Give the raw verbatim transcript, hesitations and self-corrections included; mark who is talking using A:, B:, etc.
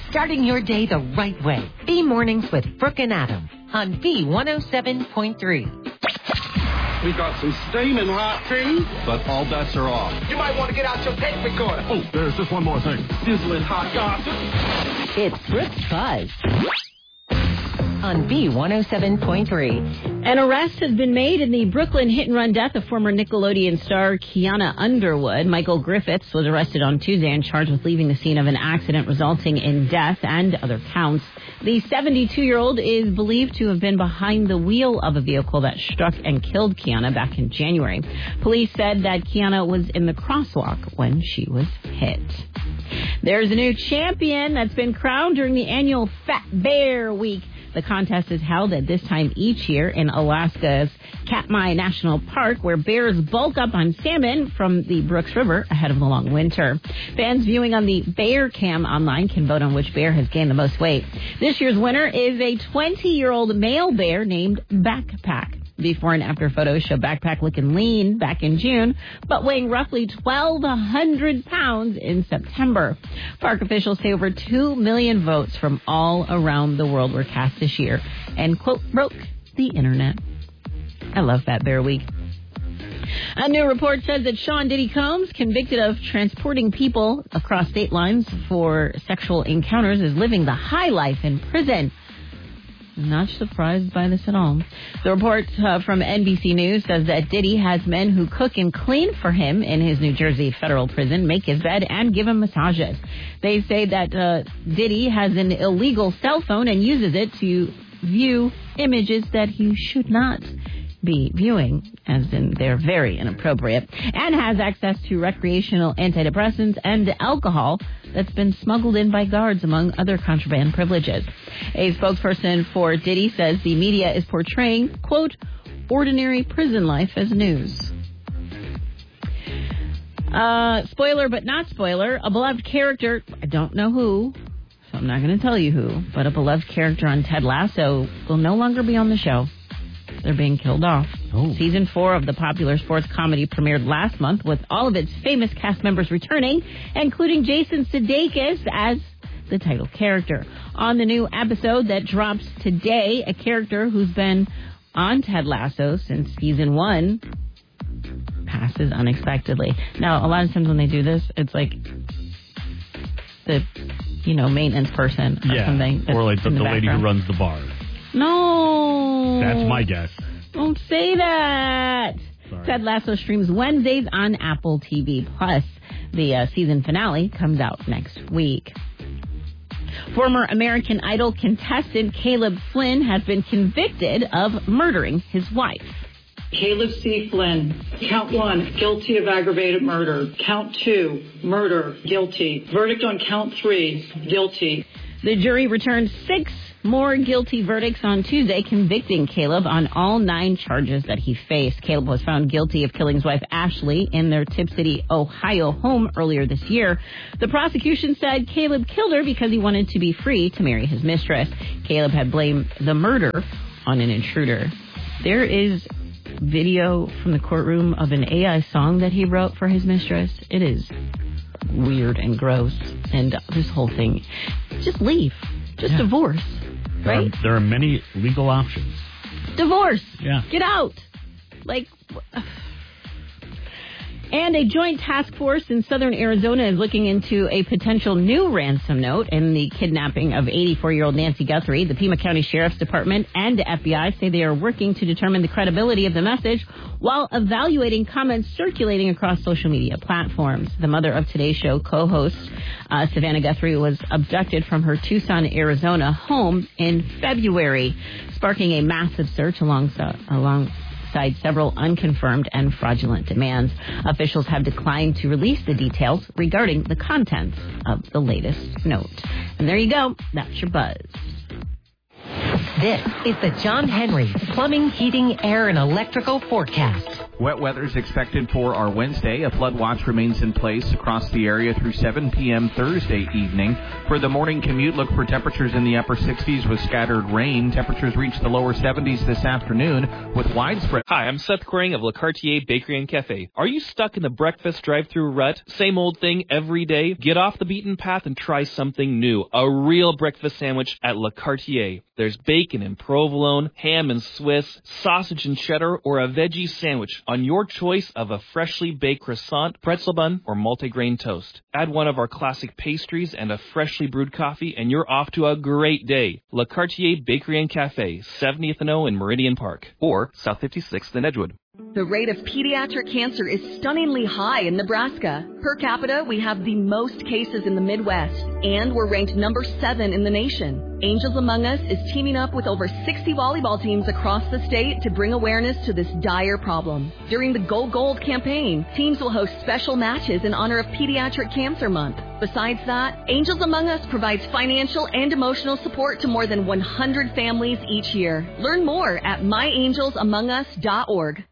A: starting your day the right way. B Mornings with Brooke and Adam on B one oh seven point three.
B: We got some steaming hot tea, but all bets are off.
C: You might want to get out your tape recorder.
B: Oh, there's just one more thing. Sizzling hot gossip.
A: It's Brooke's Buzz on B one oh seven point three.
D: An arrest has been made in the Brooklyn hit-and-run death of former Nickelodeon star Kiana Underwood. Michael Griffiths was arrested on Tuesday and charged with leaving the scene of an accident resulting in death and other counts. The seventy-two-year-old is believed to have been behind the wheel of a vehicle that struck and killed Kiana back in January. Police said that Kiana was in the crosswalk when she was hit. There's a new champion that's been crowned during the annual Fat Bear Week. The contest is held at this time each year in Alaska's Katmai National Park, where bears bulk up on salmon from the Brooks River ahead of the long winter. Fans viewing on the Bear Cam online can vote on which bear has gained the most weight. This year's winner is a twenty-year-old male bear named Backpack. Before and after photos show Backpack looking lean back in June, but weighing roughly twelve hundred pounds in September. Park officials say over two million votes from all around the world were cast this year and, quote, broke the internet. I love Fat Bear Week. A new report says that Sean Diddy Combs, convicted of transporting people across state lines for sexual encounters, is living the high life in prison. Not surprised by this at all. The report uh, from N B C News says that Diddy has men who cook and clean for him in his New Jersey federal prison, make his bed, and give him massages. They say that uh, Diddy has an illegal cell phone and uses it to view images that he should not be viewing, as in they're very inappropriate, and has access to recreational antidepressants and alcohol that's been smuggled in by guards, among other contraband privileges. A spokesperson for Diddy says the media is portraying, quote, ordinary prison life as news. Uh, spoiler but not spoiler, a beloved character, I don't know who, so I'm not going to tell you who, but a beloved character on Ted Lasso will no longer be on the show. They're being killed off. Oh. Season four of the popular sports comedy premiered last month with all of its famous cast members returning, including Jason Sudeikis as the title character. On the new episode that drops today, a character who's been on Ted Lasso since season one passes unexpectedly. Now, a lot of times when they do this, it's like the, you know, maintenance person or
E: yeah,
D: something.
E: Or like the, the, the lady who runs the bar.
D: No.
E: That's my guess.
D: Don't say that.
E: Sorry.
D: Ted Lasso streams Wednesdays on Apple T V. Plus, the uh, season finale comes out next week. Former American Idol contestant Caleb Flynn has been convicted of murdering his wife.
F: Caleb C. Flynn, count one, guilty of aggravated murder. Count two, murder, guilty. Verdict on count three, guilty.
D: The jury returned six more guilty verdicts on Tuesday, convicting Caleb on all nine charges that he faced. Caleb was found guilty of killing his wife Ashley in their Tip City, Ohio home earlier this year. The prosecution said Caleb killed her because he wanted to be free to marry his mistress. Caleb had blamed the murder on an intruder. There is video from the courtroom of an A I song that he wrote for his mistress. It is weird and gross. And this whole thing, just leave. Just yeah. divorce.
E: There
D: right?
E: Are, there are many legal options.
D: Divorce.
E: Yeah.
D: Get out. Like, and a joint task force in southern Arizona is looking into a potential new ransom note in the kidnapping of eighty-four-year-old Nancy Guthrie. The Pima County Sheriff's Department and the F B I say they are working to determine the credibility of the message while evaluating comments circulating across social media platforms. The mother of Today's Show co-host uh, Savannah Guthrie was abducted from her Tucson, Arizona home in February, sparking a massive search alongside along. several unconfirmed and fraudulent demands. Officials have declined to release the details regarding the contents of the latest note. And there you go. That's your buzz.
A: This is the John Henry Plumbing, Heating, Air, and Electrical Forecast.
G: Wet weather is expected for our Wednesday. A flood watch remains in place across the area through seven p.m. Thursday evening. For the morning commute, look for temperatures in the upper sixties with scattered rain. Temperatures reach the lower seventies this afternoon with widespread...
H: Hi, I'm Seth Quering of Le Cartier Bakery and Cafe. Are you stuck in the breakfast drive-through rut? Same old thing every day? Get off the beaten path and try something new. A real breakfast sandwich at Le Cartier. There's bacon and provolone, ham and Swiss, sausage and cheddar, or a veggie sandwich on your choice of a freshly baked croissant, pretzel bun, or multigrain toast. Add one of our classic pastries and a freshly brewed coffee, and you're off to a great day. Le Cartier Bakery and Cafe, seventieth and O in Meridian Park, or South fifty-sixth in Edgewood.
I: The rate of pediatric cancer is stunningly high in Nebraska. Per capita, we have the most cases in the Midwest, and we're ranked number seven in the nation. Angels Among Us is teaming up with over sixty volleyball teams across the state to bring awareness to this dire problem. During the Go Gold campaign, teams will host special matches in honor of Pediatric Cancer Month. Besides that, Angels Among Us provides financial and emotional support to more than one hundred families each year. Learn more at my angels among us dot org.